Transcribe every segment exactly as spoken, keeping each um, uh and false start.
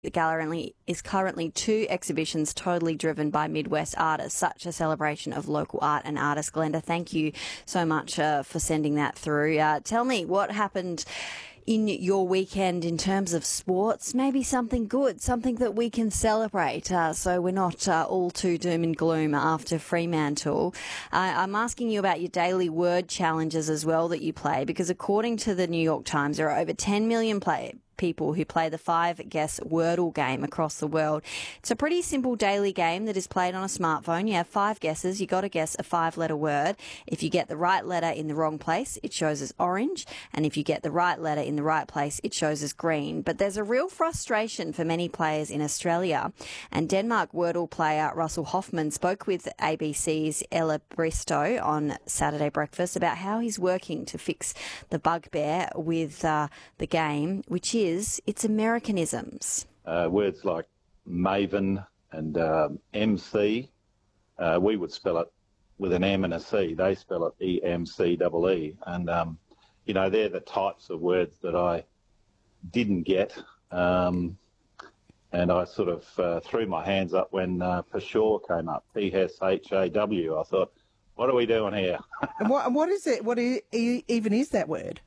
The gallery is currently two exhibitions totally driven by Midwest artists, such a celebration of local art and artists. Glenda, thank you so much uh, for sending that through. Uh, tell me what happened in your weekend in terms of sports, maybe something good, something that we can celebrate, uh, so we're not uh, all too doom and gloom after Fremantle. Uh, I'm asking you about your daily word challenges as well that you play, because according to the New York Times, there are over ten million play people who play the five-guess Wordle game across the world. It's a pretty simple daily game that is played on a smartphone. You have five guesses. You got to guess a five-letter word. If you get the right letter in the wrong place, it shows as orange, and if you get the right letter in the right place, it shows as green. But there's a real frustration for many players in Australia, and Denmark Wordle player Russell Hoffman spoke with A B C's Ella Bristow on Saturday Breakfast about how he's working to fix the bugbear with uh, the game, which is its Americanisms. Uh, words like maven and um, M C, uh, we would spell it with an M and a C. They spell it E M C E E. And, um, you know, they're the types of words that I didn't get. Um, and I sort of uh, threw my hands up when uh, Peshawar came up, P S H A W. I thought, what are we doing here? And what, what is it? What is, even is that word?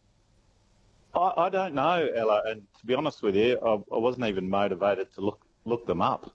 I, I don't know, Ella, and to be honest with you, I, I wasn't even motivated to look look them up.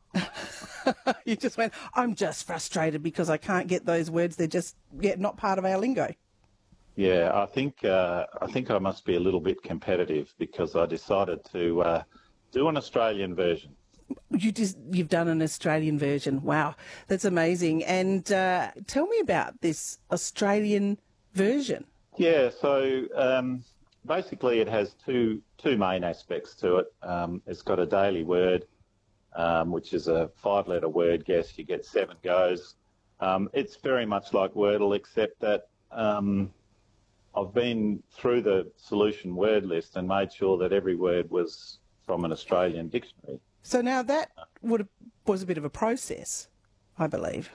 You just went, I'm just frustrated because I can't get those words. They're just yeah, not part of our lingo. Yeah, I think uh, I think I must be a little bit competitive because I decided to uh, do an Australian version. You just you've done an Australian version. Wow, that's amazing. And uh, tell me about this Australian version. Yeah, so. Um, Basically, it has two two main aspects to it. Um, it's got a daily word, um, which is a five-letter word guess. You get seven goes. Um, it's very much like Wordle, except that um, I've been through the solution word list and made sure that every word was from an Australian dictionary. So now that would have, was a bit of a process, I believe.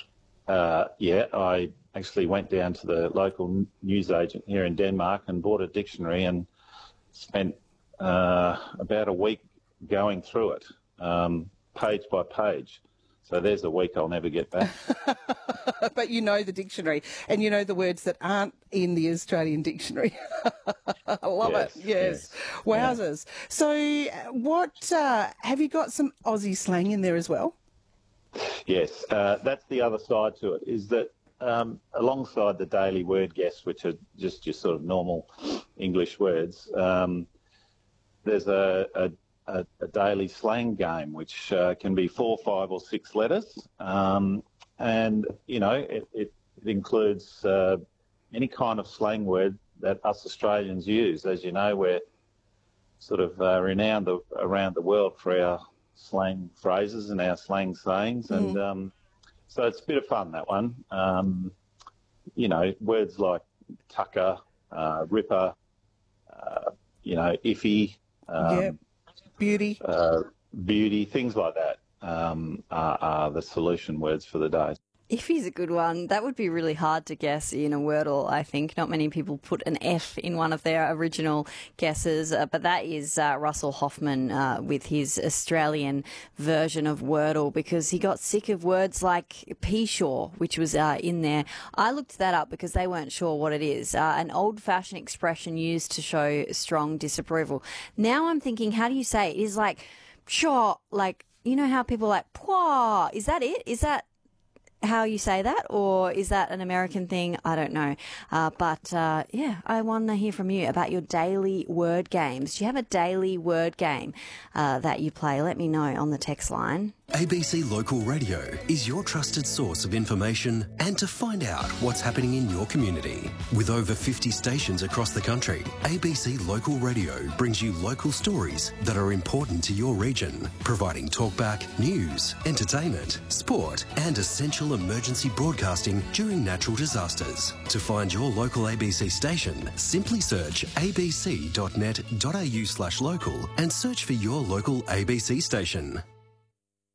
Uh, yeah, I actually went down to the local newsagent here in Denmark and bought a dictionary and spent uh, about a week going through it, um, page by page. So there's a week I'll never get back. But you know the dictionary, and you know the words that aren't in the Australian dictionary. I love yes, it. Yes. yes. Wowzers. Yeah. So what, uh, have you got some Aussie slang in there as well? Yes, uh, that's the other side to it, is that um, alongside the daily word guess, which are just your sort of normal English words, um, there's a, a, a, a daily slang game, which uh, can be four, five or six letters. Um, and, you know, it, it, it includes uh, any kind of slang word that us Australians use. As you know, we're sort of uh, renowned around the world for our slang phrases and our slang sayings, mm. and um, so it's a bit of fun, that one. Um, you know, words like tucker, uh, ripper, uh, you know, iffy, um, yeah. beauty, uh, beauty, things like that um, are, are the solution words for the day. Iffy's a good one. That would be really hard to guess in a Wordle, I think. Not many people put an F in one of their original guesses, uh, but that is uh, Russell Hoffman uh, with his Australian version of Wordle, because he got sick of words like Peshawar, which was uh, in there. I looked that up because they weren't sure what it is. Uh, an old-fashioned expression used to show strong disapproval. Now I'm thinking, how do you say it? It is like, sure, like, you know how people are like, pwah. Is that it? Is that how you say that, or is that an American thing? I don't know. Uh, but, uh, yeah, I want to hear from you about your daily word games. Do you have a daily word game uh, that you play? Let me know on the text line. A B C Local Radio is your trusted source of information and to find out what's happening in your community. With over fifty stations across the country, A B C Local Radio brings you local stories that are important to your region, providing talkback, news, entertainment, sport and essential emergency broadcasting during natural disasters. To find your local A B C station, simply search abc dot net dot a u slash local and search for your local A B C station.